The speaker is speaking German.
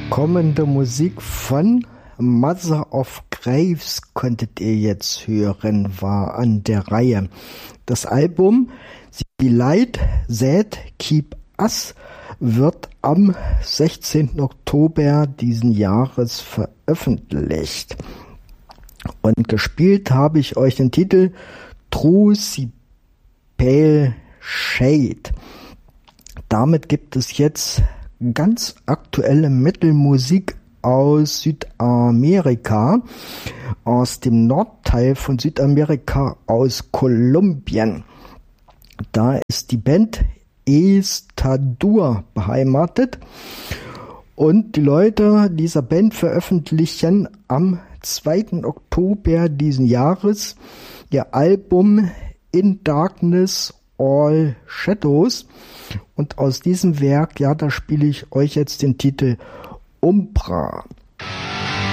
Kommende Musik von Mother of Graves konntet ihr jetzt hören, war an der Reihe. Das Album The Light That Keep Us wird am 16. Oktober diesen Jahres veröffentlicht. Und gespielt habe ich euch den Titel Through the Pale Shade. Damit gibt es jetzt ganz aktuelle Metal-Musik aus Südamerika, aus dem Nordteil von Südamerika, aus Kolumbien. Da ist die Band Estadur beheimatet und die Leute dieser Band veröffentlichen am 2. Oktober diesen Jahres ihr Album In Darkness All Shadows. Und aus diesem Werk, ja, da spiele ich euch jetzt den Titel Umbra.